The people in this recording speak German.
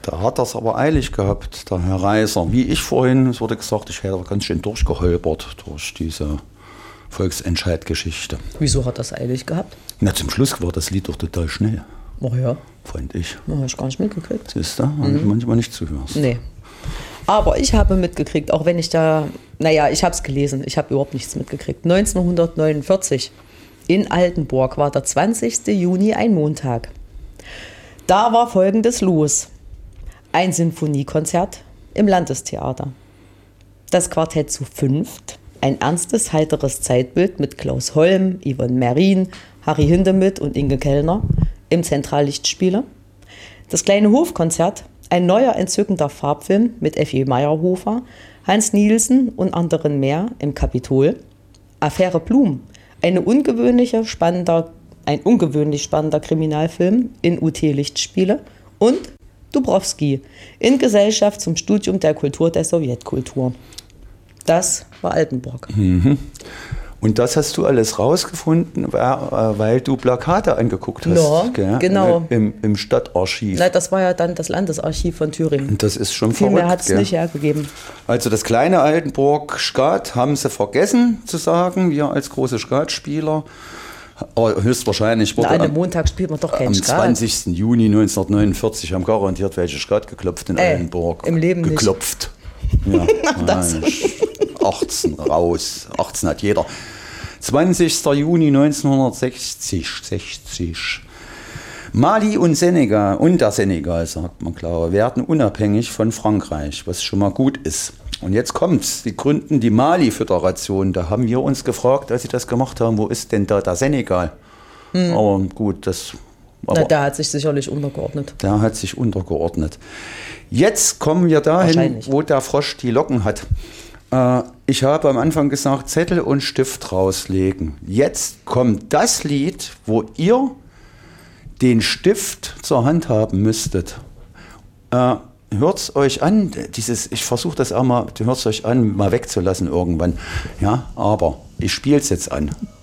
Da hat er es aber eilig gehabt, der Herr Reiser. Wie ich vorhin, es wurde gesagt, ich hätte ganz schön durchgeholpert durch diese Volksentscheidgeschichte. Wieso hat er es eilig gehabt? Na, zum Schluss war das Lied doch total schnell, Oh ja, fand ich. habe ich gar nicht mitgekriegt. Siehst du, manchmal nicht zuhörst. Nee. Aber ich habe mitgekriegt, auch wenn ich ich habe es gelesen, ich habe überhaupt nichts mitgekriegt. 1949 in Altenburg war der 20. Juni ein Montag. Da war Folgendes los. Ein Sinfoniekonzert im Landestheater. Das Quartett zu fünft, ein ernstes, heiteres Zeitbild mit Klaus Holm, Yvonne Merin, Harry Hindemith und Inge Kellner im Zentrallichtspieler. Das kleine Hofkonzert, ein neuer entzückender Farbfilm mit Effi Meyerhofer, Hans Nielsen und anderen mehr im Kapitol. Affäre Blum, ein ungewöhnlich spannender Kriminalfilm in UT-Lichtspiele und Dubrovsky in Gesellschaft zum Studium der Kultur der Sowjetkultur. Das war Altenburg. Und das hast du alles rausgefunden, weil du Plakate angeguckt hast. Ja, gell? genau. Im Stadtarchiv. Na, das war ja dann das Landesarchiv von Thüringen. Und das ist schon Viel verrückt. mehr hat es gell? nicht hergegeben. Also das kleine Altenburg Skat haben sie vergessen zu sagen, wir als große Skatspieler. Aber höchstwahrscheinlich wurde An einem Montag spielt man doch keinen am Skat. 20. Juni 1949 haben garantiert welche Skat geklopft in Altenburg. im Leben nicht. geklopft. Ja, Das. nein, 18 raus. 18 hat jeder. 20. Juni 1960. Mali und Senegal, und der Senegal, sagt man klar, werden unabhängig von Frankreich, was schon mal gut ist. Und jetzt kommt's, die gründen die Mali-Föderation. Da haben wir uns gefragt, als sie das gemacht haben, wo ist denn da der Senegal? Aber gut, Der hat sich sicherlich untergeordnet. Der hat sich untergeordnet. Jetzt kommen wir dahin, wo der Frosch die Locken hat. Ich habe am Anfang gesagt, Zettel und Stift rauslegen. Jetzt kommt das Lied, wo ihr den Stift zur Hand haben müsstet. Hört es euch an, ich versuche das auch mal, hört es euch an, mal wegzulassen irgendwann. Ja, aber ich spiele es jetzt an.